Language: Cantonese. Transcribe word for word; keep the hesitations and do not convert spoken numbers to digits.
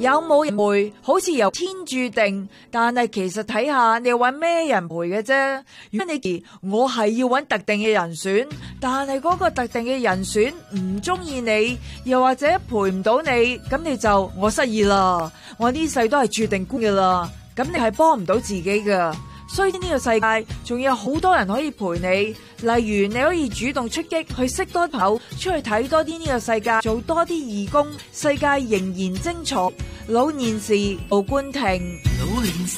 有冇人陪好似由天注定，但係其實睇下你揾咩人陪嘅啫。如果你我係要揾特定嘅人選，但係嗰個特定嘅人選唔中意你，又或者陪唔到你，咁你就我失意啦，我呢世都係注定孤嘅啦，咁你係幫唔到自己噶。所以呢個世界仲有好多人可以陪你，例如你可以主動出擊，去識多啲朋友，出去睇多啲呢個世界，做多啲義工，世界仍然精彩。老年時，盧冠廷。